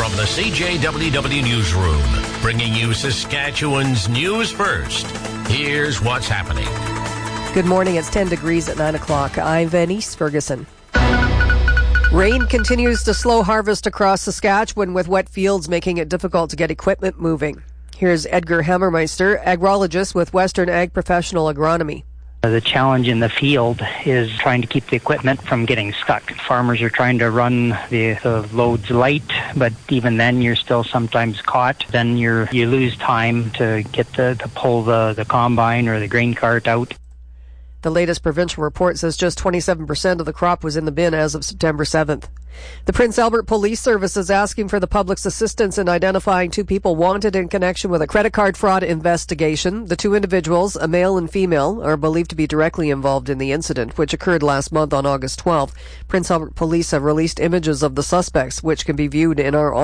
from the CJWW Newsroom, bringing you Saskatchewan's news first. Here's what's happening. Good morning. It's 10 degrees at 9 o'clock. I'm Venice Ferguson. Rain continues to slow harvest across Saskatchewan, with wet fields making it difficult to get equipment moving. Here's Edgar Hammermeister, agrologist with Western Ag Professional Agronomy. The challenge in the field is trying to keep the equipment from getting stuck. Farmers are trying to run the loads light, but even then you're still sometimes caught. Then you lose time to get to pull the combine or the grain cart out. The latest provincial report says just 27% of the crop was in the bin as of September 7th. The Prince Albert Police Service is asking for the public's assistance in identifying two people wanted in connection with a credit card fraud investigation. The two individuals, a male and female, are believed to be directly involved in the incident, which occurred last month on August 12th. Prince Albert Police have released images of the suspects, which can be viewed in our